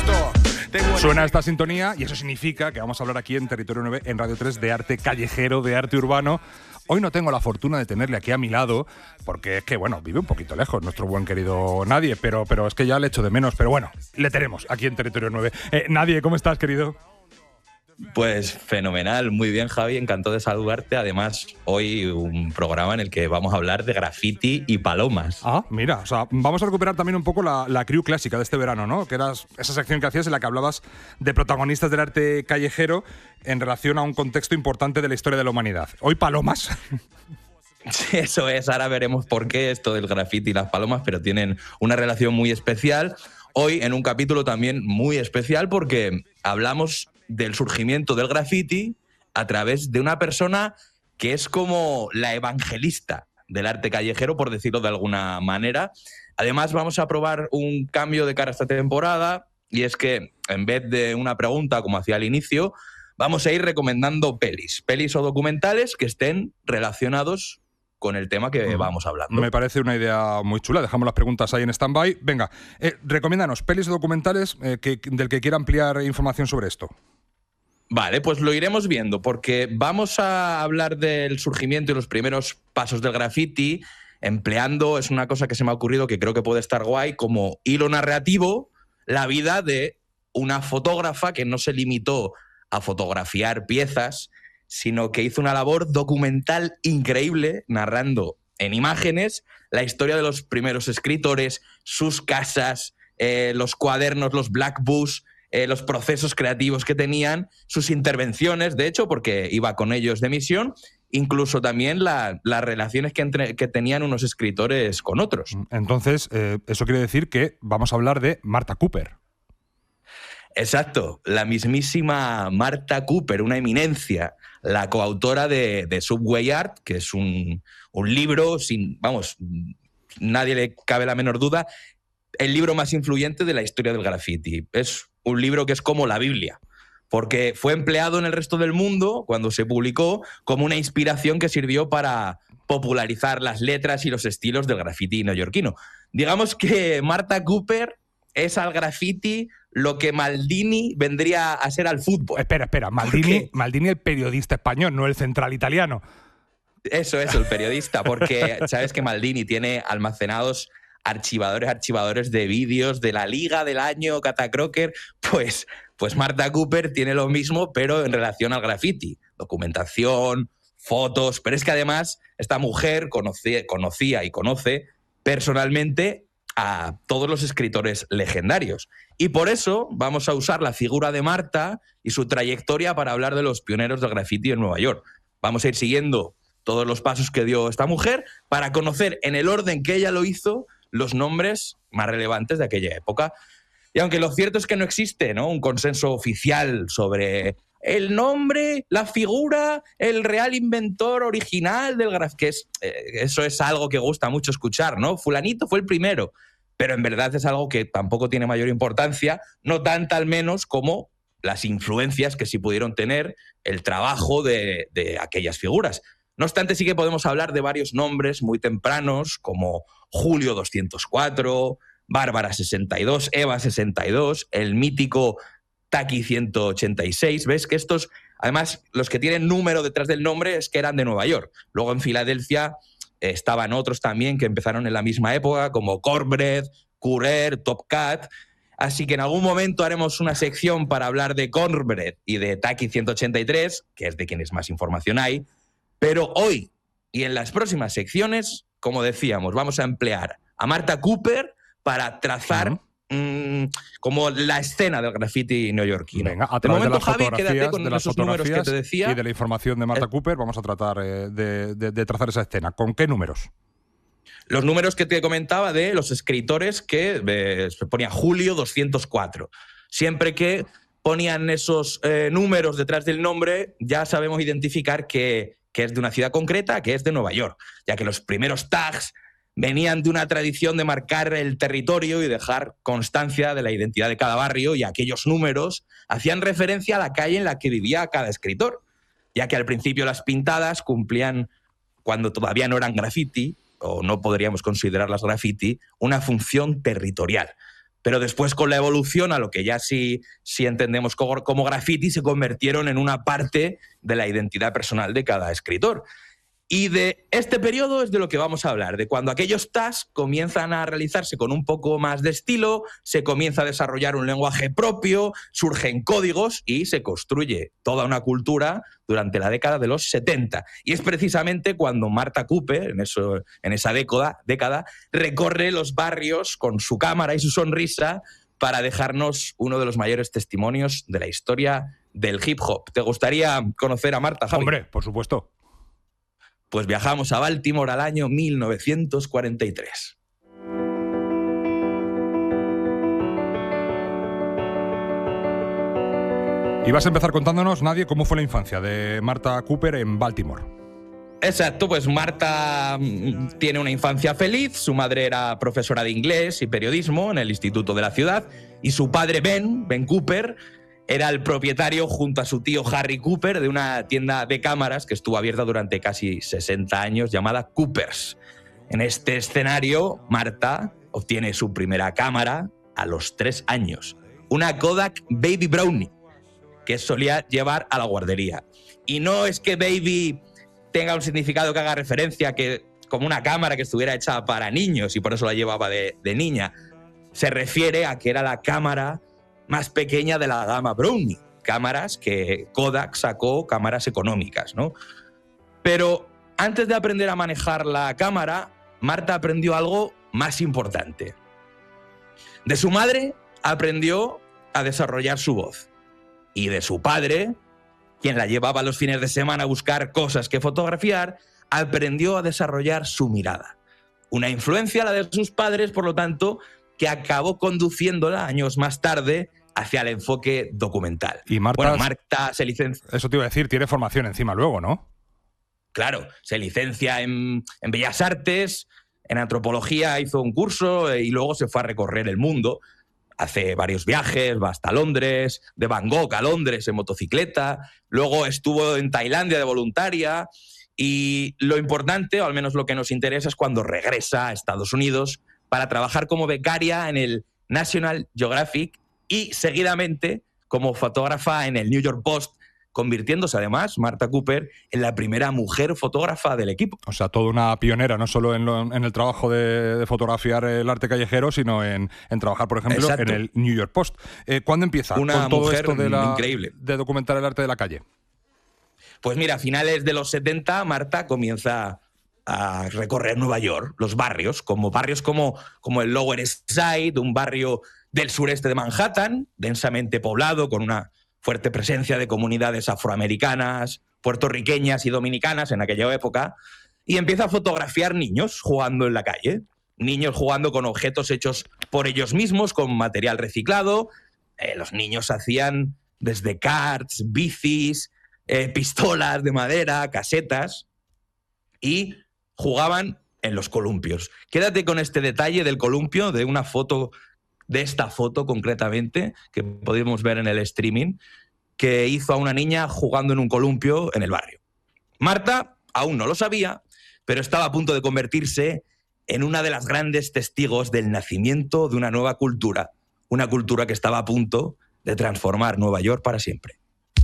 Suena esta sintonía y eso significa que vamos a hablar aquí en Territorio 9, en Radio 3, de arte callejero, de arte urbano. Hoy no tengo la fortuna de tenerle aquí a mi lado, porque es que, bueno, vive un poquito lejos nuestro buen querido Nadie, pero es que ya le echo de menos. Pero bueno, le tenemos aquí en Territorio 9. Nadie, ¿cómo estás, querido? Pues fenomenal, muy bien, Javi, encantado de saludarte. Además, hoy un programa en el que vamos a hablar de graffiti y palomas. Ah, mira, o sea, vamos a recuperar también un poco la crew clásica de este verano, ¿no? Que era esa sección que hacías en la que hablabas de protagonistas del arte callejero en relación a un contexto importante de la historia de la humanidad. Hoy palomas. Sí, eso es, ahora veremos por qué esto del graffiti y las palomas, pero tienen una relación muy especial. Hoy en un capítulo también muy especial porque hablamos del surgimiento del graffiti a través de una persona que es como la evangelista del arte callejero, por decirlo de alguna manera. Además, vamos a probar un cambio de cara a esta temporada, y es que en vez de una pregunta, como hacía al inicio, vamos a ir recomendando pelis o documentales que estén relacionados con el tema que vamos hablando. Me parece una idea muy chula. Dejamos las preguntas ahí en stand-by. Venga, recomiéndanos pelis o documentales del que quiera ampliar información sobre esto. Vale, pues lo iremos viendo, porque vamos a hablar del surgimiento y los primeros pasos del graffiti, empleando, es una cosa que se me ha ocurrido que creo que puede estar guay, como hilo narrativo, la vida de una fotógrafa que no se limitó a fotografiar piezas, sino que hizo una labor documental increíble, narrando en imágenes la historia de los primeros escritores, sus casas, los cuadernos, los black books, los procesos creativos que tenían, sus intervenciones, de hecho, porque iba con ellos de misión, incluso también las relaciones que tenían unos escritores con otros. Entonces, eso quiere decir que vamos a hablar de Martha Cooper. Exacto, la mismísima Martha Cooper, una eminencia, la coautora de Subway Art, que es un libro, nadie le cabe la menor duda, el libro más influyente de la historia del graffiti. Es un libro que es como la Biblia, porque fue empleado en el resto del mundo, cuando se publicó, como una inspiración que sirvió para popularizar las letras y los estilos del graffiti neoyorquino. Digamos que Martha Cooper es al graffiti lo que Maldini vendría a ser al fútbol. Espera, Maldini el periodista español, no el central italiano. Eso es, el periodista, porque sabes que Maldini tiene almacenados archivadores de vídeos de la Liga del Año, Catacroker. Pues Martha Cooper tiene lo mismo, pero en relación al graffiti. Documentación, fotos, pero es que además esta mujer conocía y conoce personalmente a todos los escritores legendarios. Y por eso vamos a usar la figura de Martha y su trayectoria para hablar de los pioneros del graffiti en Nueva York. Vamos a ir siguiendo todos los pasos que dio esta mujer para conocer en el orden que ella lo hizo los nombres más relevantes de aquella época. Y aunque lo cierto es que no existe, ¿no?, un consenso oficial sobre el nombre, la figura, el real inventor original del graffiti, eso es algo que gusta mucho escuchar, ¿no? Fulanito fue el primero, pero en verdad es algo que tampoco tiene mayor importancia, no tanta al menos como las influencias que sí pudieron tener el trabajo de aquellas figuras. No obstante, sí que podemos hablar de varios nombres muy tempranos, como Julio 204, Bárbara 62, Eva 62, el mítico Taki 186. ¿Ves? Que estos, además, los que tienen número detrás del nombre es que eran de Nueva York. Luego en Filadelfia estaban otros también que empezaron en la misma época, como Cornbread, Curer, Top Cat. Así que en algún momento haremos una sección para hablar de Cornbread y de Taki 183, que es de quienes más información hay. Pero hoy y en las próximas secciones, como decíamos, vamos a emplear a Martha Cooper para trazar como la escena del graffiti neoyorquino. Venga, a través de las Javi, fotografías, quédate con de las esos números que te decía. y de la información de Martha Cooper, vamos a tratar de trazar esa escena. ¿Con qué números? Los números que te comentaba de los escritores que se ponía Julio 204. Siempre que ponían esos números detrás del nombre, ya sabemos identificar que es de una ciudad concreta, que es de Nueva York, ya que los primeros tags venían de una tradición de marcar el territorio y dejar constancia de la identidad de cada barrio, y aquellos números hacían referencia a la calle en la que vivía cada escritor, ya que al principio las pintadas cumplían, cuando todavía no eran graffiti, o no podríamos considerarlas graffiti, una función territorial. pero después con la evolución a lo que ya sí entendemos como graffiti se convirtieron en una parte de la identidad personal de cada escritor. Y de este periodo es de lo que vamos a hablar, de cuando aquellos tags comienzan a realizarse con un poco más de estilo, se comienza a desarrollar un lenguaje propio, surgen códigos y se construye toda una cultura durante la década de los 70. Y es precisamente cuando Martha Cooper, en esa década, recorre los barrios con su cámara y su sonrisa para dejarnos uno de los mayores testimonios de la historia del hip hop. ¿Te gustaría conocer a Martha, Javi? Hombre, por supuesto. Pues viajamos a Baltimore al año 1943. Y vas a empezar contándonos, Nadia, cómo fue la infancia de Martha Cooper en Baltimore. Exacto, pues Martha tiene una infancia feliz. Su madre era profesora de inglés y periodismo en el instituto de la ciudad y su padre Ben Cooper, era el propietario, junto a su tío Harry Cooper, de una tienda de cámaras que estuvo abierta durante casi 60 años llamada Coopers. En este escenario, Martha obtiene su primera cámara a los 3 años, una Kodak Baby Brownie, que solía llevar a la guardería. Y no es que Baby tenga un significado que haga referencia que como una cámara que estuviera hecha para niños y por eso la llevaba de niña. Se refiere a que era la cámara más pequeña de la gama Brownie, cámaras que Kodak sacó, cámaras económicas, ¿no? Pero antes de aprender a manejar la cámara, Martha aprendió algo más importante. De su madre aprendió a desarrollar su voz y de su padre, quien la llevaba los fines de semana a buscar cosas que fotografiar, aprendió a desarrollar su mirada. Una influencia, la de sus padres, por lo tanto, que acabó conduciéndola años más tarde hacia el enfoque documental. Y Martha se licencia... Eso te iba a decir, tiene formación encima luego, ¿no? Claro, se licencia en Bellas Artes, en Antropología hizo un curso y luego se fue a recorrer el mundo. Hace varios viajes, va hasta Londres, de Bangkok a Londres en motocicleta, luego estuvo en Tailandia de voluntaria y lo importante, o al menos lo que nos interesa, es cuando regresa a Estados Unidos para trabajar como becaria en el National Geographic y seguidamente como fotógrafa en el New York Post, convirtiéndose además, Martha Cooper, en la primera mujer fotógrafa del equipo. O sea, toda una pionera, no solo en el trabajo de fotografiar el arte callejero, sino en trabajar, por ejemplo, Exacto. en el New York Post. ¿Cuándo empieza una con todo mujer esto increíble de documentar el arte de la calle? Pues mira, a finales de los 70, Martha comienza a recorrer Nueva York, los barrios como el Lower East Side, un barrio del sureste de Manhattan, densamente poblado, con una fuerte presencia de comunidades afroamericanas, puertorriqueñas y dominicanas en aquella época, y empieza a fotografiar niños jugando en la calle, niños jugando con objetos hechos por ellos mismos, con material reciclado. Los niños hacían desde karts, bicis, pistolas de madera, casetas, y jugaban en los columpios. Quédate con este detalle del columpio, de una foto, de esta foto concretamente, que podemos ver en el streaming, que hizo a una niña jugando en un columpio en el barrio. Martha aún no lo sabía, pero estaba a punto de convertirse en una de las grandes testigos del nacimiento de una nueva cultura, una cultura que estaba a punto de transformar Nueva York para siempre.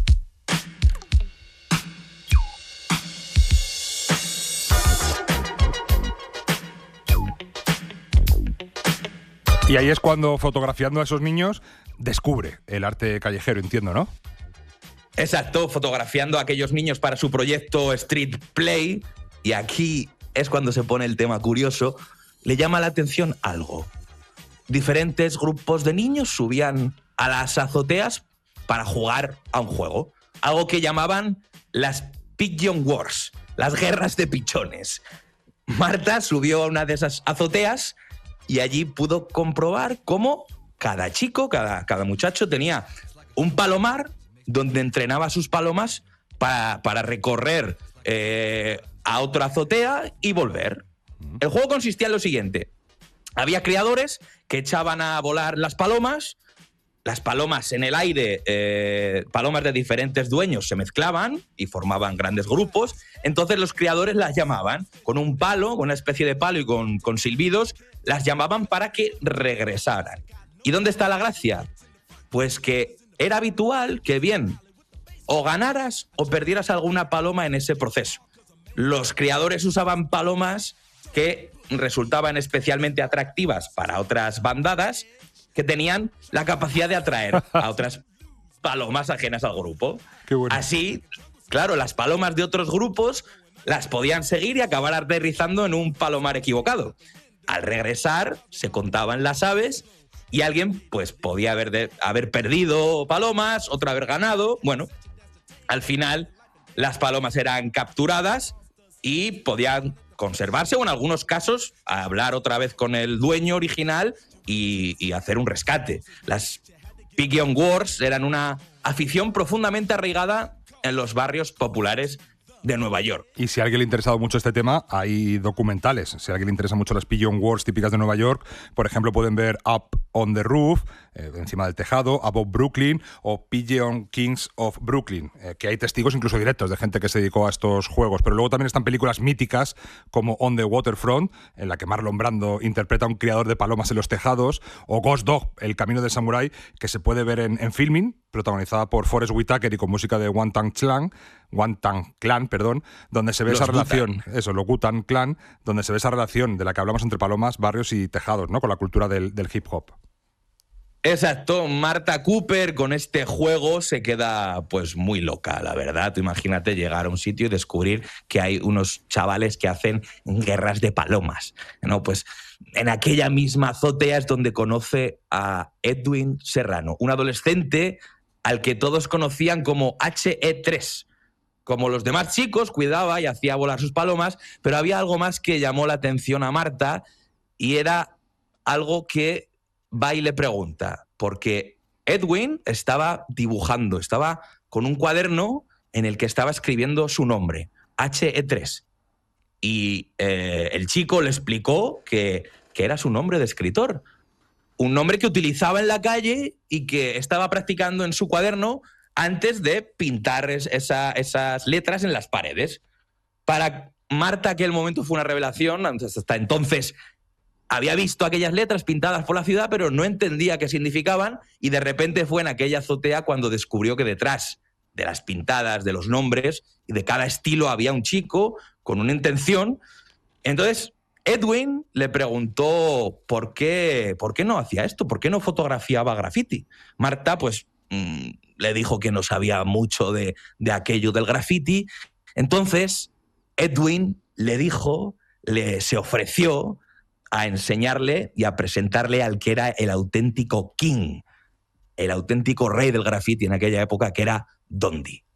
Y ahí es cuando, fotografiando a esos niños, descubre el arte callejero, entiendo, ¿no? Exacto, fotografiando a aquellos niños para su proyecto Street Play. Y aquí es cuando se pone el tema curioso. Le llama la atención algo. Diferentes grupos de niños subían a las azoteas para jugar a un juego. Algo que llamaban las Pigeon Wars, las guerras de pichones. Martha subió a una de esas azoteas y allí pudo comprobar cómo cada chico, cada muchacho tenía un palomar donde entrenaba a sus palomas para recorrer a otra azotea y volver. El juego consistía en lo siguiente. Había criadores que echaban a volar las palomas en el aire, palomas de diferentes dueños se mezclaban y formaban grandes grupos. Entonces los criadores las llamaban con un palo, con una especie de palo y con silbidos, las llamaban para que regresaran. ¿Y dónde está la gracia? Pues que era habitual que bien o ganaras o perdieras alguna paloma en ese proceso. Los criadores usaban palomas que resultaban especialmente atractivas para otras bandadas que tenían la capacidad de atraer a otras palomas ajenas al grupo. Qué bueno. Así, claro, las palomas de otros grupos las podían seguir y acabar aterrizando en un palomar equivocado. Al regresar, se contaban las aves y alguien pues podía haber perdido palomas, otro haber ganado. Bueno, al final las palomas eran capturadas y podían conservarse o en algunos casos hablar otra vez con el dueño original y hacer un rescate. Las Pigeon Wars eran una afición profundamente arraigada en los barrios populares de Nueva York. Y si a alguien le ha interesado mucho este tema, hay documentales. Si a alguien le interesan mucho las Pigeon Wars típicas de Nueva York, por ejemplo, pueden ver Up on the Roof, encima del tejado, Above Brooklyn, o Pigeon Kings of Brooklyn, que hay testigos incluso directos de gente que se dedicó a estos juegos. Pero luego también están películas míticas como On the Waterfront, en la que Marlon Brando interpreta a un criador de palomas en los tejados, o Ghost Dog, El Camino del Samurái, que se puede ver en Filmin, protagonizada por Forest Whitaker y con música de Wu Tang Clan, donde se ve esa relación, los Wu-Tang Clan, donde se ve esa relación de la que hablamos entre palomas, barrios y tejados, ¿no? Con la cultura del hip hop. Exacto, Marta Cooper con este juego se queda pues muy loca, la verdad. Tú imagínate llegar a un sitio y descubrir que hay unos chavales que hacen guerras de palomas, ¿no? Pues en aquella misma azotea es donde conoce a Edwin Serrano, un adolescente al que todos conocían como HE3. Como los demás chicos, cuidaba y hacía volar sus palomas, pero había algo más que llamó la atención a Marta y era algo que va y le pregunta, porque Edwin estaba dibujando, estaba con un cuaderno en el que estaba escribiendo su nombre, HE3. Y el chico le explicó que era su nombre de escritor, un nombre que utilizaba en la calle y que estaba practicando en su cuaderno antes de pintar esas letras en las paredes. Para Marta aquel momento fue una revelación. Hasta entonces había visto aquellas letras pintadas por la ciudad, pero no entendía qué significaban, y de repente fue en aquella azotea cuando descubrió que detrás de las pintadas, de los nombres y de cada estilo había un chico con una intención. Entonces Edwin le preguntó por qué no hacía esto, por qué no fotografiaba graffiti. Marta pues le dijo que no sabía mucho de aquello del graffiti. Entonces Edwin se ofreció a enseñarle y a presentarle al que era el auténtico king, el auténtico rey del graffiti en aquella época, que era Dondi.